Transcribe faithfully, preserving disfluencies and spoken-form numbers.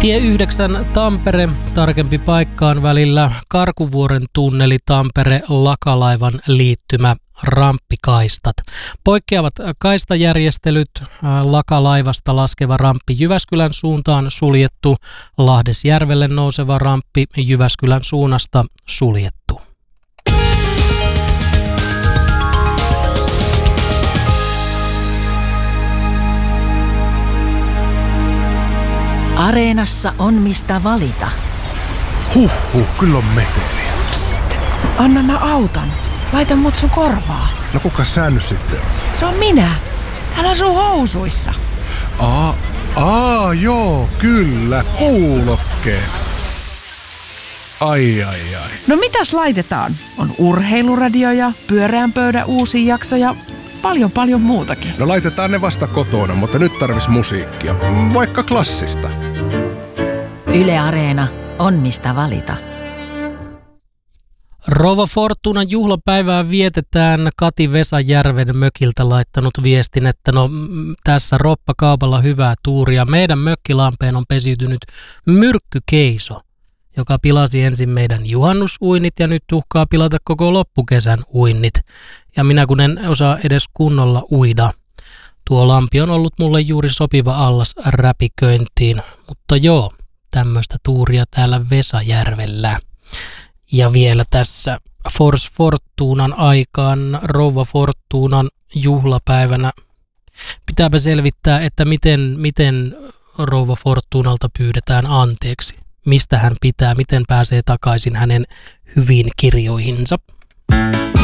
Tie yhdeksän Tampere, tarkempi paikkaan välillä Karkuvuoren tunneli Tampere Lakalaivan liittymä ramppikaistat. Poikkeavat kaistajärjestelyt, Lakalaivasta laskeva ramppi Jyväskylän suuntaan suljettu, Lahdesjärvelle nouseva ramppi Jyväskylän suunnasta suljettu. Areenassa on mistä valita. Huhhuh, kyllä on meteliä. Psst, anna mä autan. Laita mut sun korvaa. No kuka sä nyt sitten on? Se on minä. Täällä sun housuissa. Aa, aa, joo, kyllä, kuulokkeet. Ai, ai, ai. No mitäs laitetaan? On urheiluradio ja pyöreän pöydän uusi jakso ja paljon paljon muutakin. No laitetaan ne vasta kotona, mutta nyt tarvis musiikkia. Vaikka klassista. Yle Areena on mistä valita. Rouva Fortunan juhlapäivää vietetään. Kati Vesajärven mökiltä laittanut viestin, että no tässä roppakaupalla hyvää tuuria. Meidän mökkilampeen on pesiytynyt myrkkykeiso, joka pilasi ensin meidän juhannusuinnit ja nyt uhkaa pilata koko loppukesän uinnit. Ja minä kun en osaa edes kunnolla uida. Tuo lampi on ollut mulle juuri sopiva allas räpiköintiin. Mutta joo, tämmöistä tuuria täällä Vesajärvellä. Ja vielä tässä Force Fortunan aikaan, Rouva Fortunan juhlapäivänä. Pitääpä selvittää, että miten, miten Rouva Fortunalta pyydetään anteeksi. Mistä hän pitää, miten pääsee takaisin hänen hyviin kirjoihinsa.